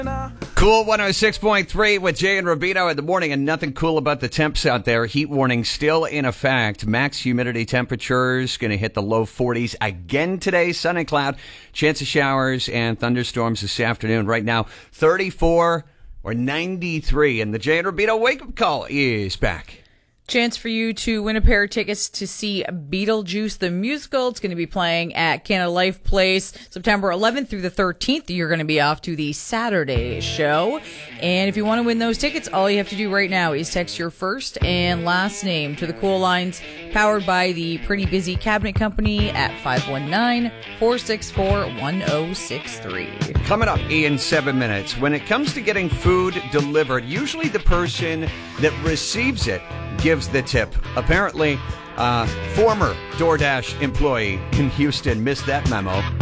Cool 106.3 with Jay and Rubino in the morning, and nothing cool about the temps out there. Heat warning still in effect. Max humidity temperatures going to hit the low 40s again today. Sun and cloud. Chance of showers and thunderstorms this afternoon. Right now, 34 or 93. And the Jay and Rubino wake-up call is back. Chance for you to win a pair of tickets to see Beetlejuice the musical. It's going to be playing at Canada Life Place September 11th through the 13th. You're going to be off to the Saturday show. And if you want to win those tickets, all you have to do right now is text your first and last name to the Cool Lines, powered by the Pretty Busy Cabinet Company at 519-464-1063. Coming up in 7 minutes, when it comes to getting food delivered, usually the person that receives it gives the tip. Apparently, former DoorDash employee in Houston missed that memo.